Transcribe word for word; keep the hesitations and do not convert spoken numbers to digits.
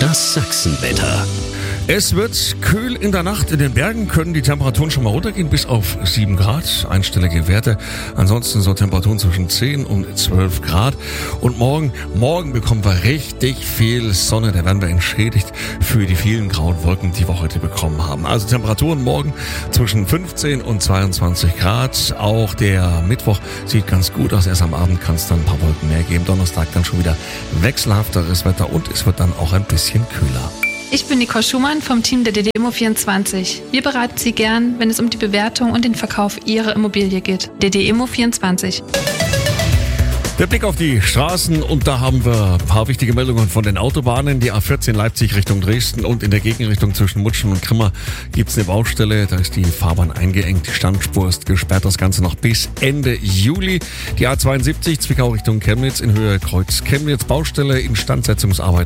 Das Sachsenwetter. Es wird kühl in der Nacht. In den Bergen können die Temperaturen schon mal runtergehen bis auf sieben Grad. Einstellige Werte. Ansonsten so Temperaturen zwischen zehn und zwölf Grad. Und morgen, morgen bekommen wir richtig viel Sonne. Da werden wir entschädigt für die vielen grauen Wolken, die wir heute bekommen haben. Also Temperaturen morgen zwischen fünfzehn und zweiundzwanzig Grad. Auch der Mittwoch sieht ganz gut aus. Erst am Abend kann es dann ein paar Wolken mehr geben. Donnerstag dann schon wieder wechselhafteres Wetter und es wird dann auch ein bisschen kühler. Ich bin Nicole Schumann vom Team der D D Immo vierundzwanzig. Wir beraten Sie gern, wenn es um die Bewertung und den Verkauf Ihrer Immobilie geht. D D Immo vierundzwanzig. Der Blick auf die Straßen und da haben wir ein paar wichtige Meldungen von den Autobahnen. Die A vierzehn Leipzig Richtung Dresden und in der Gegenrichtung zwischen Mutschen und Grimma gibt es eine Baustelle. Da ist die Fahrbahn eingeengt, die Standspur ist gesperrt, das Ganze noch bis Ende Juli. Die A zweiundsiebzig Zwickau Richtung Chemnitz in Höhe Kreuz Chemnitz, Baustelle, Instandsetzungsarbeit